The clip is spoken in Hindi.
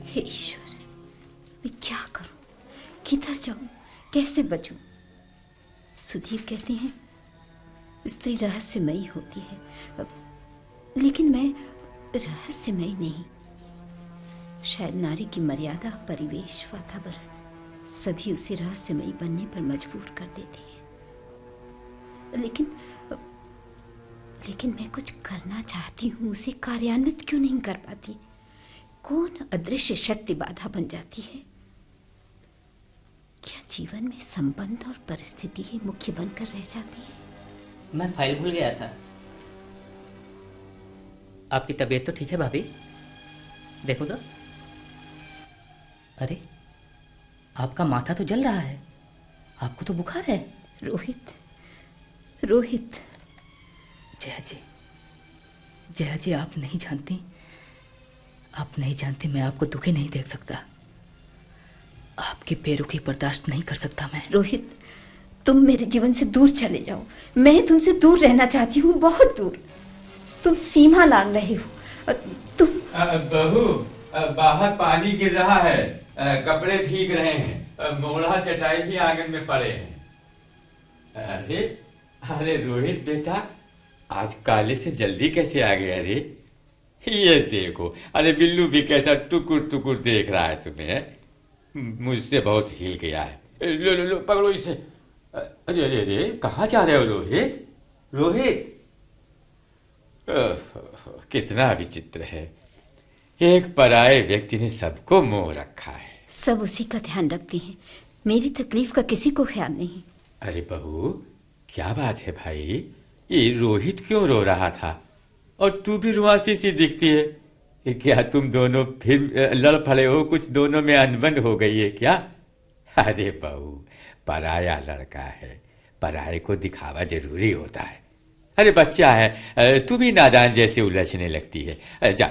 हे ईश्वर, मैं क्या करूं, किधर जाऊं, कैसे बचूं? सुधीर कहते हैं स्त्री रहस्यमयी होती है, लेकिन मैं रहस्यमयी नहीं। शायद नारी की मर्यादा, परिवेश, वातावरण सभी उसे रहस्यमयी बनने पर मजबूर कर देते हैं। लेकिन मैं कुछ करना चाहती हूँ, उसे कार्यान्वित क्यों नहीं कर पाती? कौन अदृश्य शक्ति बाधा बन जाती है? क्या जीवन में संबंध और परिस्थिति ही मुख्य बनकर रह जाती है? मैं फाइल भूल गया था। आपकी तबीयत तो ठीक है भाभी? देखो तो। अरे, आपका माथा तो जल रहा है, आपको तो बुखार है। रोहित, रोहित। जया जी, आप नहीं जानती, मैं आपको दुखी नहीं देख सकता। आपके पैरों की बर्दाश्त नहीं कर सकता मैं। रोहित, तुम मेरे जीवन से दूर चले जाओ। मैं तुमसे दूर रहना चाहती हूँ, बहुत दूर। तुम सीमा लांघ रहे हो। तुम बहू, बाहर पानी गिर रहा है, कपड़े भीग रहे हैं, मोड़ा चटाई भी आंगन में पड़े हैं। अरे अरे रोहित बेटा, आज काले से जल्दी कैसे आ गए? अरे ये देखो, अरे बिल्लू भी कैसा टुकुर टुकुर देख रहा है तुम्हें। मुझसे बहुत हिल गया है। लो लो लो, पकड़ो इसे। अरे अरे अरे, कहाँ जा रहे हो रोहित? रोहित, कितना विचित्र है, एक पराये व्यक्ति ने सबको मोह रखा है। सब उसी का ध्यान रखते हैं, मेरी तकलीफ का किसी को ख्याल नहीं। अरे बहू, क्या बात है भाई? ये रोहित क्यों रो रहा था? और तू भी रुआसी सी दिखती है। क्या तुम दोनों फिर लड़ पड़े हो? कुछ दोनों में अनबन हो गई है क्या? अरे बहू, पराया लड़का है, पराये को दिखावा जरूरी होता है। अरे बच्चा है, तू भी नादान जैसे उलझने लगती है। जा